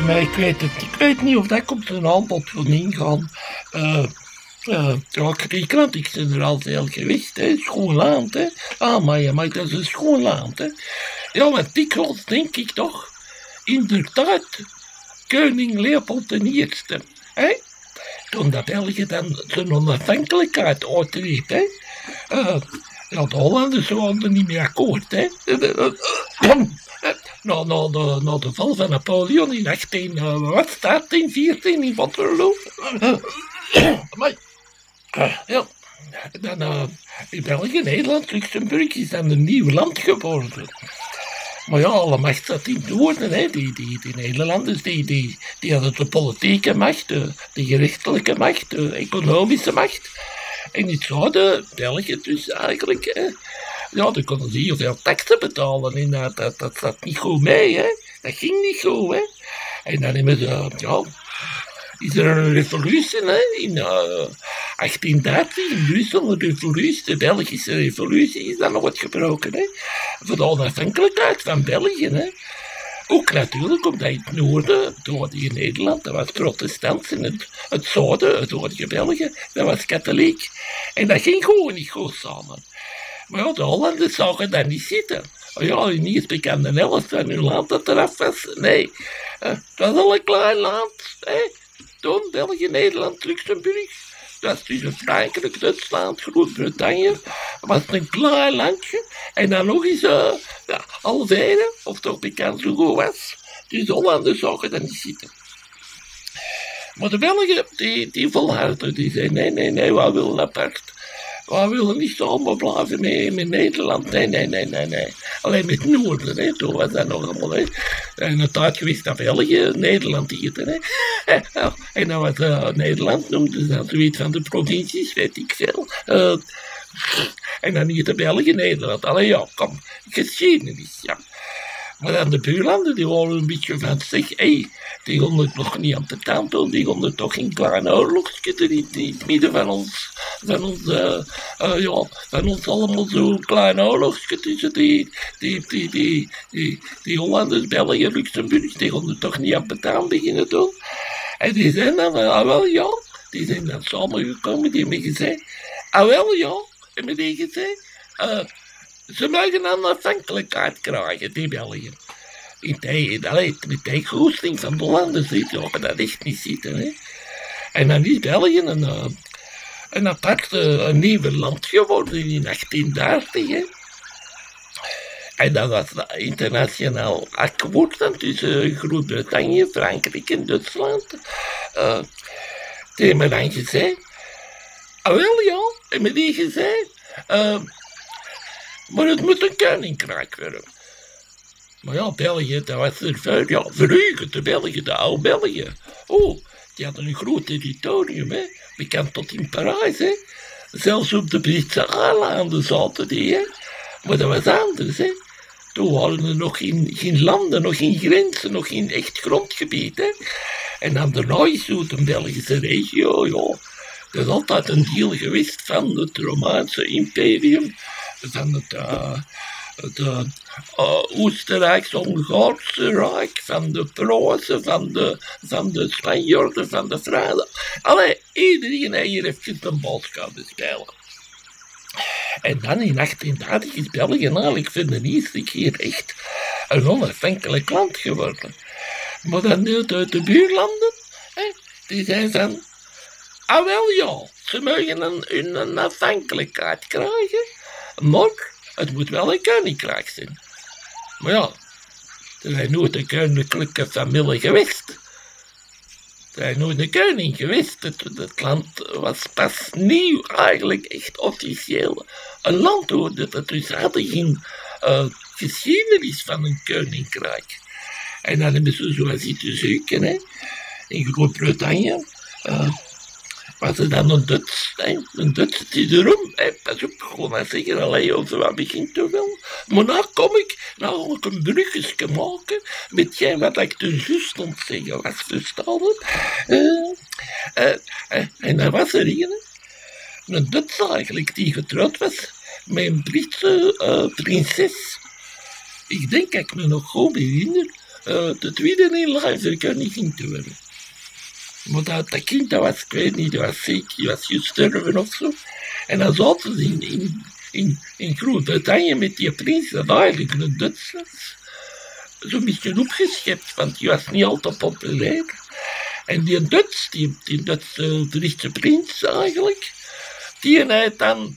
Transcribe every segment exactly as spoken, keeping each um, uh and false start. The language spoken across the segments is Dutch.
Maar ik weet het, ik weet niet of dat op zijn aanbod van ingaan. Uh, uh, ja, Griekenland, ik ben er al veel geweest, hè. Schoon land, hè. Ah, maar ja, maar dat is een schoon land, hè. Ja, maar dikwijls denk ik toch, inderdaad, koning Leopold de Eerste, hè. Toen dat België dan zijn onafhankelijkheid uitreed, hè. Uh, ja, de Hollanders waren er niet meer akkoord, hè. Na, na, de, na de val van Napoleon in achttien, uh, wat staat in veertien in Waterloo? Maar, uh, ja, dan uh, in België, Nederland, Luxemburg is dan een nieuw land geworden. Maar ja, alle macht zat in het noorden, hè. Die, die, die Nederlanders, die, die, die hadden de politieke macht, de, de gerechtelijke macht, de economische macht. En in het zuiden, België dus eigenlijk, hè. Ja, dan konden ze heel veel taxen betalen en uh, dat, dat zat niet goed mee, hè. Dat ging niet goed, hè. En dan hebben ze, ja, is er een revolutie, hè, in uh, achttien dertig in Brussel, een revolutie, de Belgische revolutie is dan nog wat gebroken, hè. Voor de onafhankelijkheid van België, hè. Ook natuurlijk omdat in het noorden, het noordige Nederland, dat was protestant, en het, het zuiden, het noordige België, dat was katholiek. En dat ging gewoon niet goed samen. Maar ja, de Hollanders zagen dat niet zitten. Oh ja, niet eens bekend de helft van hun land dat eraf was. Nee, uh, het was al een klein land. Hè. Toen België, Nederland, Luxemburg. Dat is dus Frankrijk, Duitsland, Groot-Brittannië. Dat was een klein landje. En dan nog eens uh, ja, Alveren, of toch bekend zo goed was. Dus de Hollanders zagen dat niet zitten. Maar de Belgen, die, die volharden. Die zeiden, nee, nee, nee, wij willen apart. We willen niet samen blijven met, met Nederland. Nee, nee, nee, nee, nee. Alleen met het noorden, hè. Toen was dat nog allemaal, hè. En een tijd geweest naar België, Nederland hier, hè. En dan was uh, Nederland, noemden ze dat zoiets van de provincies, weet ik veel. Uh, en dan hier de België, Nederland. Allee, ja, kom, geschiedenis, ja. Maar dan de buurlanden, die waren een beetje van, zeg, hé, hey, die konden het nog niet aan de tand doen, die konden toch geen klein oorlogje in, in het midden van ons, van ons, uh, uh, ja, van ons allemaal zo'n klein oorlogje tussen die, die, die, die, die, die Hollanders, België, Luxemburg, die konden toch niet aan de tand beginnen doen. En die zijn dan, ah wel ja, die zijn dan samengekomen, die hebben gezegd, ah wel ja, hebben die gezegd, uh, ze mogen dan afhankelijkheid krijgen, die België. In de, met de goesting van de landen zit je op en dat echt niet zitten. Hè. En dan is België een, uh, een apart uh, een nieuw land geworden in achttien dertig. Hè. En dat was een internationaal akkoord dan tussen Groot-Brittannië, Frankrijk en Duitsland. Uh, die hebben dan gezegd, ah wel ja, hebben die gezegd, uh, maar het moet een koninkrijk worden. Maar ja, België, dat was er veel, ja, vroeger de België, de oude België. Oh, die hadden een groot territorium, hè. Bekend tot in Parijs, hè. Zelfs op de Britse eilanden zaten die, hè. Maar dat was anders, hè. Toen waren er nog geen, geen landen, nog geen grenzen, nog geen echt grondgebied, hè. En dan daarna is zo de Belgische regio, ja. Dat is altijd een deel geweest van het Romeinse imperium, van het... Uh, het uh, uh, Oostenrijks-Hongaarse Rijk, van de Pruisen, van de, van de Spanjaarden, van de Fransen. Allee, iedereen heeft hier even een bal kunnen spelen. En dan in achttien dertig is België eigenlijk voor de eerste keer echt een onafhankelijk land geworden. Maar dan de, de, de buurlanden, hè, die zijn van, ah wel ja, ze mogen een, een afhankelijkheid krijgen, maar het moet wel een koninkrijk zijn. Maar ja, er zijn nooit een koninklijke familie geweest. Er zijn nooit een koning geweest. Het, het land was pas nieuw eigenlijk echt officieel een land hoorde. Dat dus hadden geen uh, geschiedenis van een koninkrijk. En dan hebben ze zoals zitten zoeken, hè, in Groot-Brittannië. Uh, was er dan een Duits, hè? Een Duits is erom, hè? Pas op, gewoon maar zeggen, allee, of wat begint te wel. Maar nou kom ik, nou ga ik een bruggetje maken met jij wat ik dus juist aan het zeggen was, verstaan het? Uh, uh, uh, en dan was er een, een Duits eigenlijk, die getrouwd was met een Britse uh, prinses. Ik denk dat ik me nog goed herinner, uh, de tweede Nederlandse koningin te worden. Maar dat, dat kind, dat was, ik weet niet, dat was ziek, die was gestorven of zo. En dan zaten ze in, in, in, in Groot-Brittannië met die prins, dat eigenlijk een Duits was. Zo'n beetje opgeschept, want die was niet altijd populair. En die Duits, die, die Duitse Britse prins eigenlijk, die heeft dan,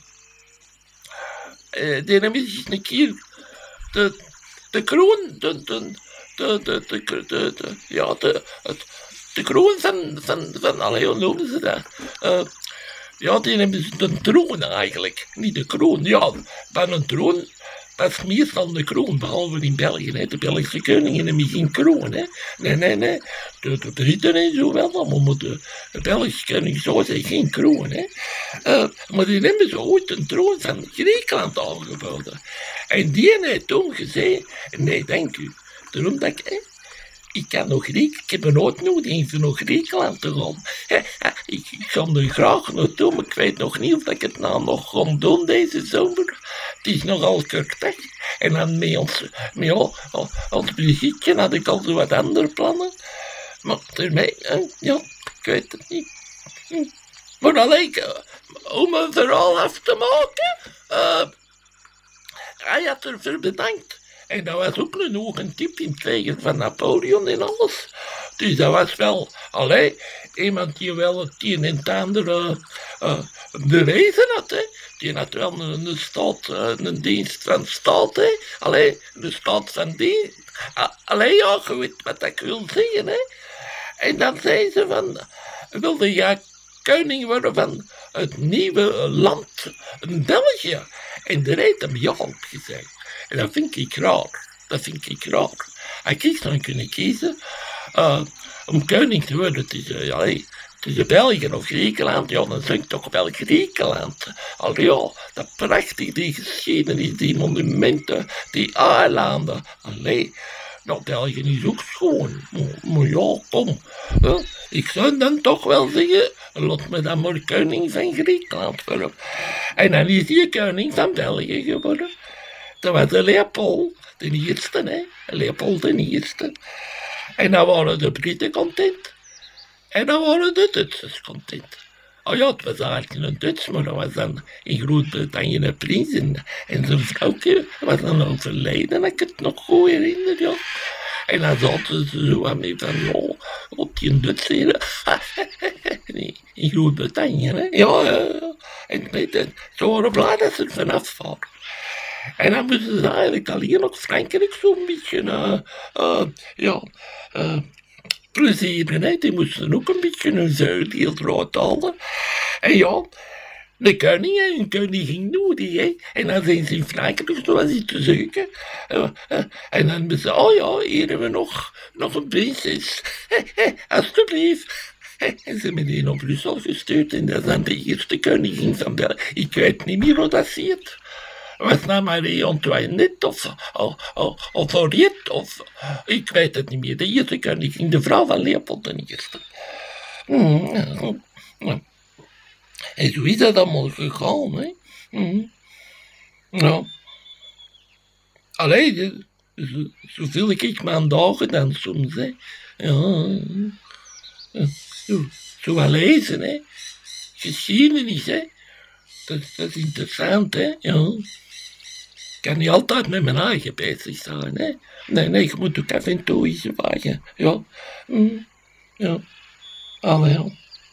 uh, die heeft eens een keer de, de kroon, de, de, de, de, de, de, de, de ja, de, het, de kroon van, van, van, allee, hoe noemen ze dat? Uh, ja, die hebben ze de troon eigenlijk, niet de kroon, ja, van een troon. Dat is meestal de kroon, behalve in België. Hè. De Belgische koningen hebben geen kroon. Hè. Nee, nee, nee. De, de Britten en zo wel, maar de, de Belgische koning zo zijn geen kroon. Hè. Uh, maar die hebben ze ooit een troon van Griekenland aangeboden. En die heeft toen gezegd, nee, dank u. Daarom dat ik, hè, ik kan nog Griek, ik heb een uitnodiging voor nog Griekenland te gaan. Ik, ik ga er graag naartoe, maar ik weet nog niet of ik het nou nog ga doen deze zomer. Het is nogal kortig. En dan met ons, met ons, ons muziekje had ik al zo wat andere plannen. Maar ermee, ja, ik weet het niet. Maar alleen, om het verhaal af te maken, uh, hij had ervoor bedankt. En dat was ook een hoge tip in het leger van Napoleon en alles. Dus dat was wel, allee, iemand die wel het een en het ander uh, uh, bewezen had. Hè. Die had wel een, een staat, uh, een dienst van staat. Hè. Allee, een staat van dienst. Uh, allee, ja, je weet wat ik wil zeggen. Hè. En dan zei ze van, wilde jij koning worden van het nieuwe land, België? En daar heeft hem ja op gezegd. En dat vind ik raar. Dat vind ik raar. Had ik dan kunnen kiezen uh, om koning te worden. Het is, uh, ja, het is België of Griekenland. Ja, dan zeg ik toch wel Griekenland. Al ja, dat prachtig, die geschiedenis, die monumenten, die eilanden. Allee, nou, België is ook schoon. Maar, maar ja, kom. Uh, ik zou dan toch wel zeggen, laat me dan maar koning van Griekenland worden. En dan is hij koning van België geworden. Dat was de Leopold, de eerste, hè. Leopold de eerste. En dan waren de Britten content. En dan waren de Duitsers content. Oh ja, het was eigenlijk een Duits, maar dat was dan in Groot-Brittannië een prins. En, en zijn vrouwtje was dan overleden, en ik het nog goed herinner, ja. En dan zaten ze zo aan mij van, ja, wat die Duits hier. In Groot-Brittannië, hè. Ja, ja. En, en ze waren blij dat ze er vanaf waren. En dan moesten ze eigenlijk alleen nog Frankrijk zo'n beetje, uh, uh, ja, uh, plezieren. Hè. Die moesten ook een beetje hun zuideel eruit halen. En ja, de koning en een koningin nodig, hè. En dan zijn ze in Frankrijk zoals iets te zoeken. Uh, uh, en dan hebben ze, oh ja, hier hebben we nog, nog een prinses. Alsjeblieft. En ze hebben die naar Brussel gestuurd en dat is dan de eerste koningin van België. Ik weet niet meer hoe dat zit. Was nou Marie Antoinette of, of, of, of Henriette of, ik weet het niet meer. De eerste koningin, de vrouw van Leopold de Eerste. Mm, ja. En zo is dat allemaal gegaan, hè. Mm. Ja. Allee, zoveel ik me aan dagen dan soms, hè. Ja. Zo, zo wel lezen, hè. Geschiedenis, hè. Dat, dat is interessant, hè. Ja. Ik kan niet altijd met mijn eigen bezig zijn, hè. Nee, nee, je moet ook af en toe iets wagen. Ja. Mm. Ja. Allee, ja.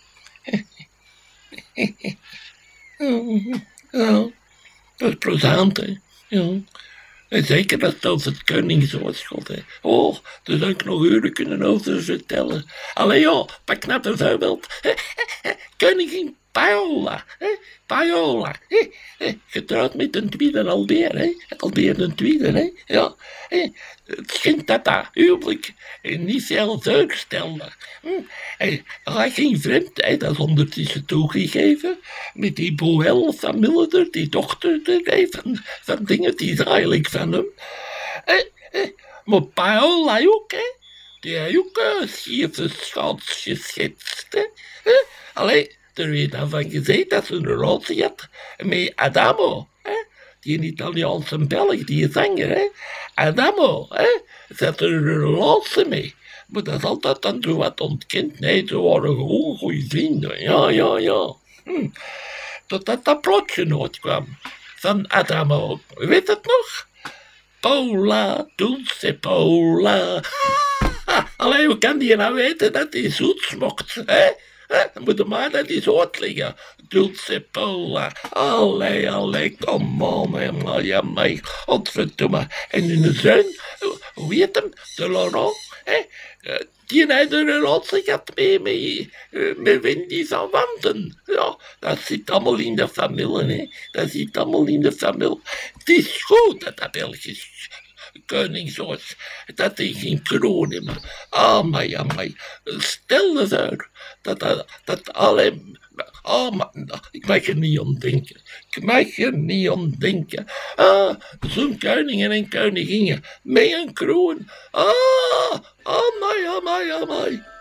Ja. Dat is plezant, hè. Ja. En zeker als het over het koningshuis gaat, hè. Oh, daar zou ik nog uren kunnen over vertellen. Allee, ja, pak nou bijvoorbeeld koningin Paola, hè? Paola, hè? Getrouwd met een tweede Albert, hè? Albert een tweede, hè? Ja, hè? Het schijnt dat dat huwelijk niet veel voorstelde. Hm? Hij, hij ging vreemd, hè? Dat is ondertussen toegegeven, met die Boel van Milder, die dochter hè? van, van dingen, die is eigenlijk van hem. Hè? Hè? Maar Paola ook, hè? Die heeft ook een schiefe schans geschetst, hè? Hè? Allee, er werd dan van gezegd dat ze een relatie had met Adamo. Hè? die Italiaanse Belg, die zanger, hè. Adamo, hè, zet er een relatie mee. Maar dat is altijd dan zo wat ontkend. Nee, ze waren gewoon goede vrienden. Ja, ja, ja. Hm. Totdat dat plotje nooit kwam. Van Adamo. Weet het nog? Paula, dulce Paula. Allee, hoe kan die nou weten dat hij zoet smokt, hè? Dan moet je maar dat eens uitleggen. Dulce Paula. Allee, allee, kom on, helemaal, ja, mij. Godverdomme. En hun zoon, hoe heet hem? De Laurent, hè? Die heeft een relatie gehad met, met, met Wendy van Wanten. Ja, dat zit allemaal in de familie, hè. Dat zit allemaal in de familie. Het is goed dat dat Belgisch koningshuis, dat die geen kroon hebben. Amai, amai. Stel je voor dat dat, dat alleen... Oh, maar, ik mag er niet aan denken. Ik mag er niet aan denken. Ah, zo'n koningen en koninginnen met een kroon. Ah, amai, amai, amai.